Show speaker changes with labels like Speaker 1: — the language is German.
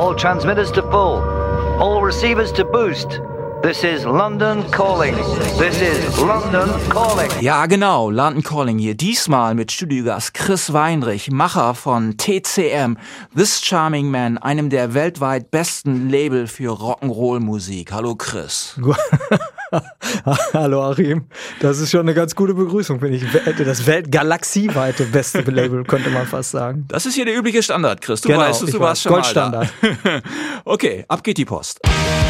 Speaker 1: All transmitters to full. All receivers to boost. This is London Calling. This is London Calling.
Speaker 2: Ja, genau, London Calling hier. Diesmal mit Studiogast Chris Weinrich, Macher von TCM, This Charming Man, einem der weltweit besten Label für Rock'n'Roll-Musik. Hallo Chris.
Speaker 3: Hallo Achim, das ist schon eine ganz gute Begrüßung, finde ich. Das weltgalaxieweite beste Label, könnte man fast sagen.
Speaker 2: Das ist hier der übliche Standard, Chris. Du
Speaker 3: genau,
Speaker 2: weißt es, du warst schon
Speaker 3: Goldstandard.
Speaker 2: mal da. Okay, ab geht die Post.